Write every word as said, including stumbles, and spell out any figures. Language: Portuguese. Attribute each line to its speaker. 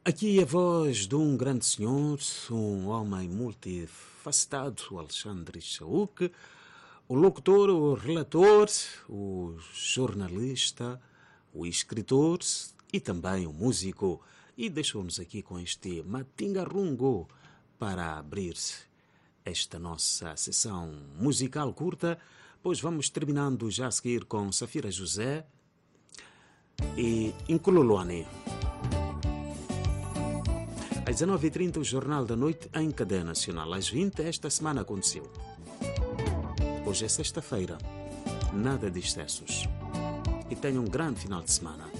Speaker 1: Aqui a voz de um grande senhor, um homem multifacetado, o Alexandre Chauk, o locutor, o relator, o jornalista, o escritor e também o músico. E deixou-nos aqui com este Matinga Rungo para abrir esta nossa sessão musical curta, pois vamos terminando já a seguir com Safira José e Inkululuane. Às dezenove e trinta, o Jornal da Noite em cadeia nacional. Às vinte, esta semana aconteceu. Hoje é sexta-feira. Nada de excessos. E tenha um grande final de semana.